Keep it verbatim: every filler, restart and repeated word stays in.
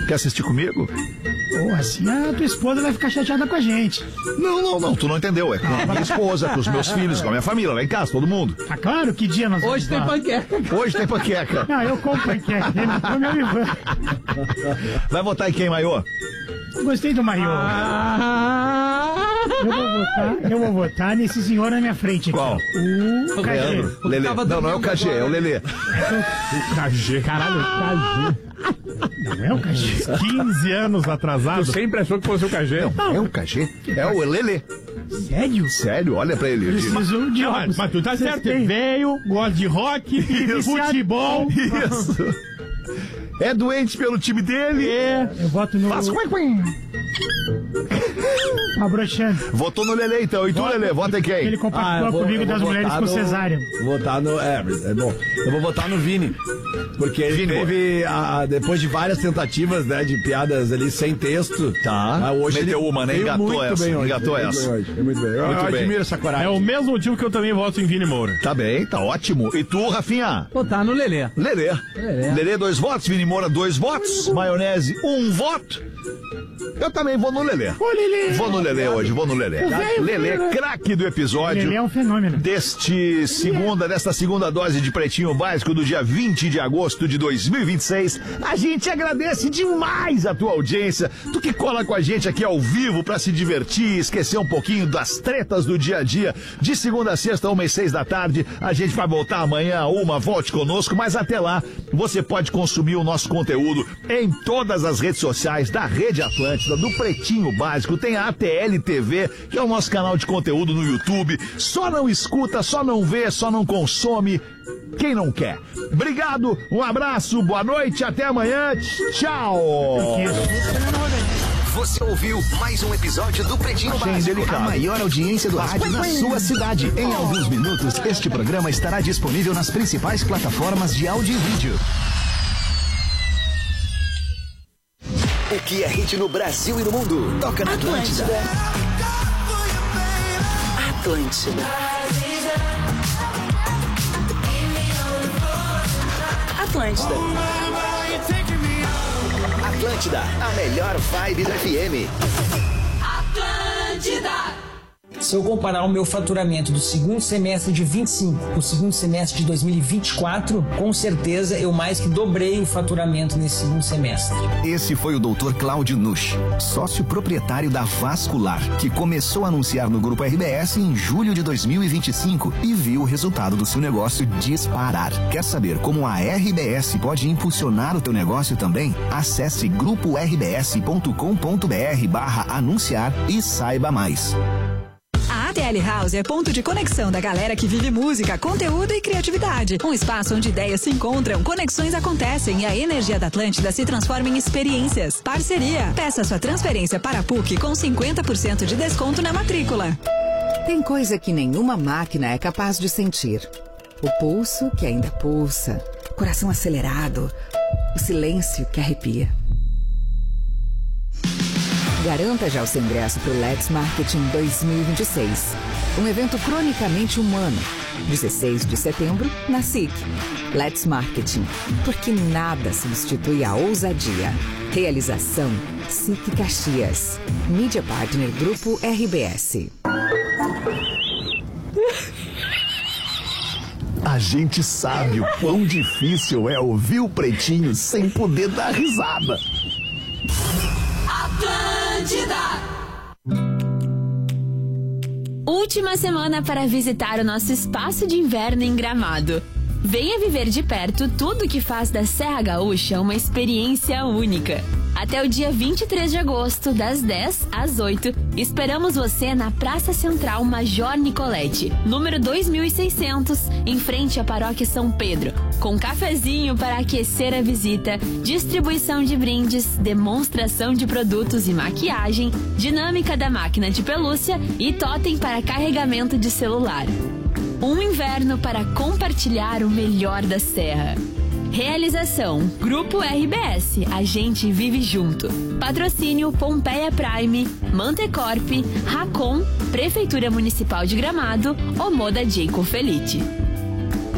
Quer assistir comigo? Pô, assim a tua esposa vai ficar chateada com a gente. Não, não, não, tu não entendeu. É com a minha esposa, com os meus filhos, com a minha família, lá em casa, todo mundo. Ah, claro, que dia nós vamos Hoje tem lá? panqueca. Hoje tem panqueca. Não, eu como panqueca, ele não come o Ivan. Vai votar em quem, Maiô? Gostei do maiô. Ah, Eu vou votar, eu vou votar nesse senhor na minha frente aqui. Qual? O Cagê. Leandro. Lelê. tava Não, não é o dormindo Cagê, é o agora. Lelê. O Cagê. Caralho, o Cagê. Não é o Cagê. quinze anos atrasado. Tu sempre achou que fosse o Cagê. Não, é o Cagê. É o Lelê. Sério? Sério, olha pra ele. Preciso de Não, óculos. mas tu tá certo. Tem- Veio, gosta de rock, futebol. Isso. É doente pelo time dele. É. Eu voto no... Faz quen, quen. Tá broxando. Votou no Lelê, então. E tu, Lelê, vota em quem? Ele compactou Ah, eu vou- comigo eu vou das mulheres votar com no- cesárea. Vou votar no. É, é bom. Eu vou votar no Vini. Porque ele Vini, teve, a, depois de várias tentativas, né, de piadas ali sem texto. Tá. ah, hoje Meteu ele uma, né? veio Engatou muito essa, bem hoje, engatou veio muito essa. bem hoje, veio muito bem. Eu, Muito eu bem. admiro essa É coragem. o mesmo motivo que eu também voto em Vini Moura. Tá bem, tá ótimo. E tu, Rafinha? Votar no Lelê. Lelê. Lelê. Lelê, dois votos. Vini Moura, dois votos. Maionese, um voto. Eu também vou no Lelê. Ô, Lelê. Vou no Lelê hoje, vou no Lelê. O velho Lelê, Lelê. craque do episódio. Ele é um fenômeno. Deste segunda, desta segunda dose de Pretinho Básico do dia vinte de agosto de dois mil e vinte e seis. A gente agradece demais a tua audiência. Tu que cola com a gente aqui ao vivo pra se divertir, esquecer um pouquinho das tretas do dia a dia. De segunda a sexta, uma e seis da tarde. A gente vai voltar amanhã a uma, volte conosco. Mas até lá, você pode consumir o nosso conteúdo em todas as redes sociais da Rede Atlântida, do Pretinho Básico. Tem a A T L T V, que é o nosso canal de conteúdo no YouTube. Só não escuta, só não vê, só não consome quem não quer. Obrigado, um abraço, boa noite, até amanhã. Tchau! Você ouviu mais um episódio do Pretinho Achei Básico, delicado. a maior audiência do rádio na sua cidade. Em alguns minutos, este programa estará disponível nas principais plataformas de áudio e vídeo. O que é hit no Brasil e no mundo? Toca na Atlântida. Atlântida. Atlântida. Atlântida, a melhor vibe do F M. Atlântida. Se eu comparar o meu faturamento do segundo semestre de vinte e cinco com o segundo semestre de dois mil e vinte e quatro, com certeza eu mais que dobrei o faturamento nesse segundo semestre. Esse foi o doutor Cláudio Nusch, sócio proprietário da Vascular, que começou a anunciar no Grupo R B S em julho de dois mil e vinte e cinco e viu o resultado do seu negócio disparar. Quer saber como a R B S pode impulsionar o teu negócio também? Acesse grupo r b s ponto com ponto b r barra anunciar e saiba mais. A A T L House é ponto de conexão da galera que vive música, conteúdo e criatividade. Um espaço onde ideias se encontram, conexões acontecem e a energia da Atlântida se transforma em experiências. Parceria. Peça sua transferência para a P U C com cinquenta por cento de desconto na matrícula. Tem coisa que nenhuma máquina é capaz de sentir. O pulso que ainda pulsa, o coração acelerado, o silêncio que arrepia. Garanta já o seu ingresso para o Let's Marketing dois mil e vinte e seis. Um evento cronicamente humano. dezesseis de setembro, na S I C. Let's Marketing. Porque nada substitui a ousadia. Realização S I C Caxias. Mídia Partner Grupo R B S. A gente sabe o quão difícil é ouvir o Pretinho sem poder dar risada. Atlântida. Última semana para visitar o nosso espaço de inverno em Gramado. Venha viver de perto tudo que faz da Serra Gaúcha uma experiência única. Até o dia vinte e três de agosto, das dez às oito, esperamos você na Praça Central Major Nicolete, número dois mil e seiscentos, em frente à Paróquia São Pedro, com cafezinho para aquecer a visita, distribuição de brindes, demonstração de produtos e maquiagem, dinâmica da máquina de pelúcia e totem para carregamento de celular. Um inverno para compartilhar o melhor da Serra. Realização: Grupo R B S, a gente vive junto. Patrocínio: Pompeia Prime, Mantecorp, Racon, Prefeitura Municipal de Gramado, Omoda Jacob Felite.